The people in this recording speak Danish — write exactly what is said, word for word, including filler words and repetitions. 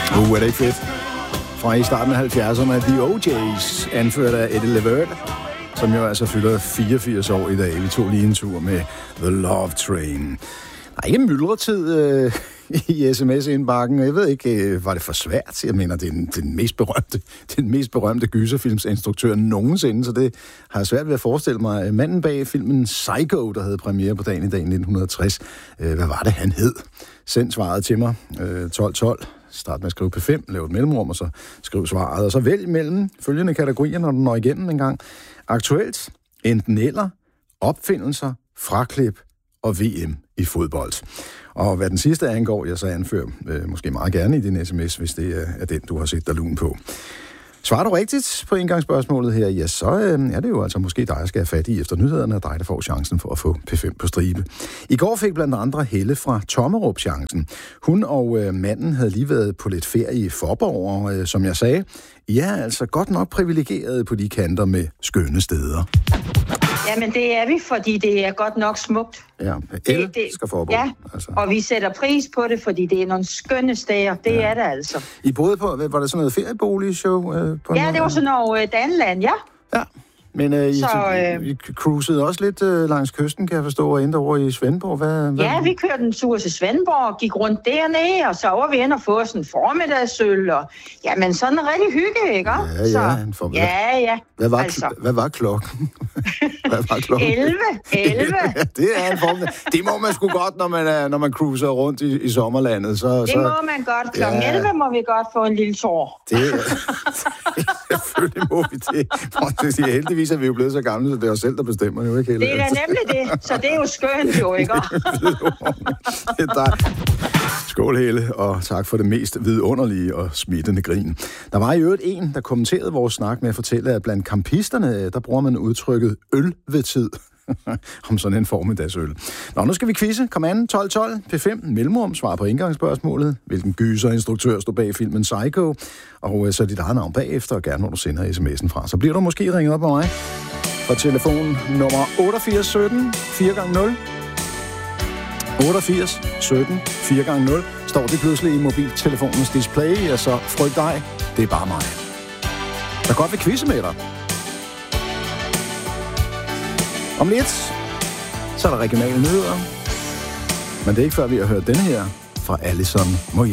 Uh, er det ikke fedt? Fra i starten af halvfjerdserne, The O J's, anført af Eddie Levert, som jo altså fylder fireogfirs år i dag. Vi tog lige en tur med The Love Train. Der er ikke myldretid øh, i sms-indbakken, jeg ved ikke, øh, var det for svært? Jeg mener, det er den, den mest berømte, den mest berømte gyserfilmsinstruktør nogensinde, så det har jeg svært ved at forestille mig. Manden bag filmen Psycho, der havde premiere på dagen i dag nitten tres, øh, hvad var det, han hed? Send svaret til mig, øh, tolv tolv. Start med at skrive P fem, lave et mellemrum, og så skriv svaret. Og så vælg mellem følgende kategorier, når du når igennem en gang. Aktuelt, enten eller, opfindelser, fraklip og V M i fodbold. Og hvad den sidste angår, jeg så anfører øh, måske meget gerne i din sms, hvis det er, er den, du har set dig lun på. Svarer du rigtigt på indgangsspørgsmålet her, ja, så øh, er det jo altså måske dig, der skal have fat i efter nyhederne, og dig, der får chancen for at få P fem på stribe. I går fik blandt andre Helle fra Tommerup chancen. Hun og øh, manden havde lige været på lidt ferie i Forborg, og øh, som jeg sagde, I er altså godt nok privilegeret på de kanter med skønne steder. Jamen, det er vi, fordi det er godt nok smukt. Ja, el det, det, skal Forborg. Ja, altså. Og vi sætter pris på det, fordi det er nogle skønne steder. Det ja. er det altså. I boede på, var det sådan noget ferieboligshow? Øh, på ja, det var sådan noget øh, Danland, ja. Ja, men øh, I, så, øh, I cruisede også lidt øh, langs kysten, kan jeg forstå, og endte over i Svendborg. Hvad, hvad? Ja, vi kørte en tur til Svendborg, gik rundt dernede, og så var vi inde og få sådan en formiddagsøl, og jamen sådan en rigtig hygge, ikke? Ja, ja, så, en formiddag. Ja, ja. Hvad var, altså. hvad var klokken? Hvad var klokken? elleve. elleve. Ja, det er en formiddag. Det må man sgu godt, når man, er, når man cruiser rundt i, i sommerlandet. Så, det så, må man godt. Klokken ja. elleve må vi godt få en lille tår. Det selvfølgelig må vi det. det er, heldigvis er vi jo blevet så gamle, så det er os selv, der bestemmer jo ikke helt. Det er da nemlig det, så det er jo skønt jo, ikke? Skål, Helle, og tak for det mest vidunderlige og smittende grin. Der var i øvrigt en, der kommenterede vores snak med at fortælle, at blandt campisterne, der bruger man udtrykket øl ved tid. Om sådan en formiddagsøl. Nå, nu skal vi quizze. Kom an, tolv tolv, P fem, mellemrum, svar på indgangsspørgsmålet. Hvilken gyserinstruktør stod bag filmen Psycho? Og så dit eget navn bagefter, og gerne, når du sender sms'en fra. Så bliver du måske ringet op med mig fra telefon nummer otteogfirs sytten fire gange nul. otteogfirs sytten fire gange nul. Står det pludselig i mobiltelefonens display, ja, så frygt dig, det er bare mig. Der godt vil quizze med dig. Om lidt, så er der regionale nyheder. Men det er ikke før, vi har hørt denne her fra Alison Moyet.